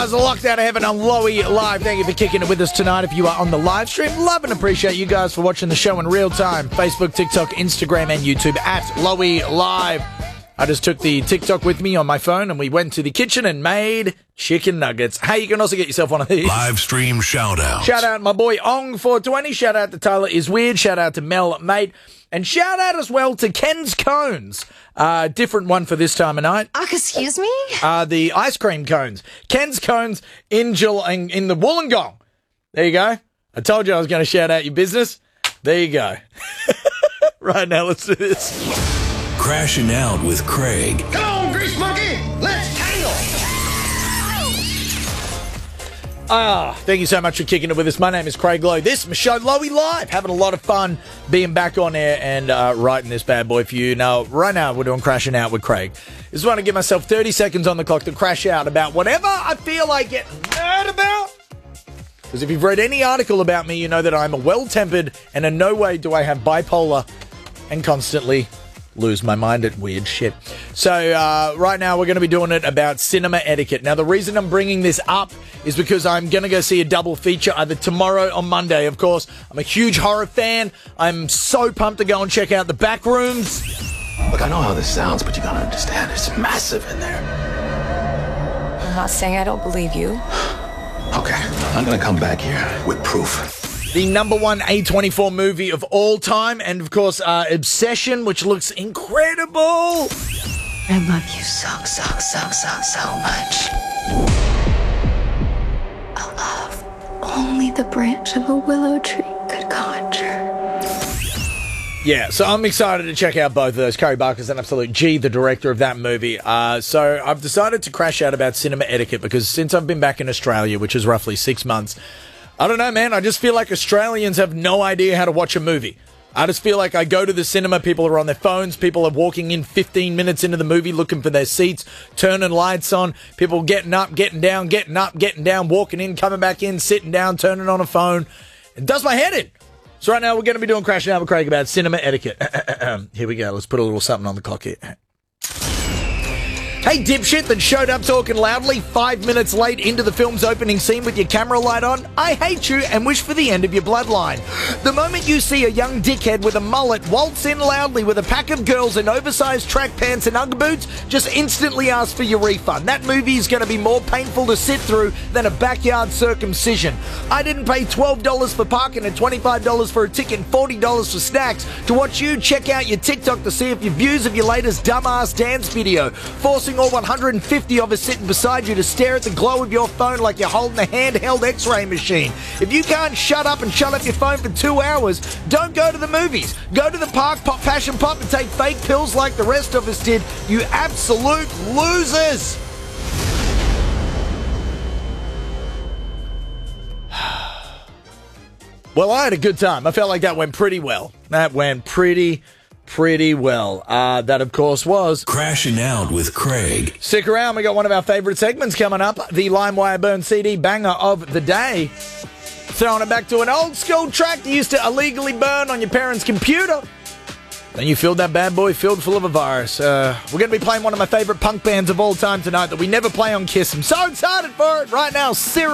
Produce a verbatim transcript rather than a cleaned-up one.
As a locked out of heaven on Lowy Live. Thank you for kicking it with us tonight. If you are on the live stream, love and appreciate you guys for watching the show in real time. Facebook, TikTok, Instagram, and YouTube at Lowy Live. I just took the TikTok with me on my phone and we went to the kitchen and made chicken nuggets. Hey, you can also get yourself one of these. Live stream shout out. Shout out my boy Ong four twenty. Shout out to Tyler Is Weird. Shout out to Mel Mate. And shout out as well to Ken's Cones. Uh, different one for this time of night. Uh, excuse me? Uh, the ice cream cones. Ken's Cones in, Gel- in, in the Wollongong. There you go. I told you I was going to shout out your business. There you go. Right now, let's do this. Crashing Out with Craig. Come on, Grease Monkey, let's tangle. Ah, thank you so much for kicking it with us. My name is Craig Lowe. This is my show, Lowy Live. Having a lot of fun being back on air and uh, writing this bad boy for you. Now, right now, we're doing Crashing Out with Craig. Just want to give myself thirty seconds on the clock to crash out about whatever I feel like getting mad about. Because if you've read any article about me, you know that I'm a well-tempered and in no way do I have bipolar and constantly lose my mind at weird shit. So uh, right now we're going to be doing it about cinema etiquette. Now the reason I'm bringing this up is because I'm going to go see a double feature either tomorrow or Monday. Of course, I'm a huge horror fan. I'm so pumped to go and check out The Backrooms. Look, I know how this sounds, but you gotta understand, it's massive in there. I'm not saying I don't believe you. Okay, I'm gonna come back here with proof. The number one A twenty-four movie of all time, and of course, uh, Obsession, which looks incredible. I love you so, so, so, so, so much. A love only the branch of a willow tree could conjure. Yeah, so I'm excited to check out both of those. Carrie Barker's an absolute G, the director of that movie. Uh, so I've decided to crash out about cinema etiquette because since I've been back in Australia, which is roughly six months, I don't know, man. I just feel like Australians have no idea how to watch a movie. I just feel like I go to the cinema, people are on their phones, people are walking in fifteen minutes into the movie looking for their seats, turning lights on, people getting up, getting down, getting up, getting down, walking in, coming back in, sitting down, turning on a phone. It does my head in. So right now we're going to be doing Crashing Out with Craig about cinema etiquette. Here we go. Let's put a little something on the clock here. Hey, dipshit that showed up talking loudly five minutes late into the film's opening scene with your camera light on, I hate you and wish for the end of your bloodline. The moment you see a young dickhead with a mullet waltz in loudly with a pack of girls in oversized track pants and Ugg boots, just instantly ask for your refund. That movie is going to be more painful to sit through than a backyard circumcision. I didn't pay twelve dollars for parking and twenty-five dollars for a ticket and forty dollars for snacks to watch you check out your TikTok to see if your views of your latest dumbass dance video, forcing all one hundred fifty of us sitting beside you to stare at the glow of your phone like you're holding a handheld x-ray machine. If you can't shut up and shut up your phone for two hours, don't go to the movies. Go to the park, pop passion pop, and take fake pills like the rest of us did, you absolute losers! Well, I had a good time. I felt like that went pretty well. That went pretty Pretty well. Uh, that, of course, was Crashing Out with Craig. Stick around. We got one of our favorite segments coming up. The LimeWire Burn C D banger of the day. Throwing it back to an old school track you used to illegally burn on your parents' computer. Then you filled that bad boy filled full of a virus. Uh, we're going to be playing one of my favorite punk bands of all time tonight that we never play on Kiss. I'm so excited for it right now. Cyril.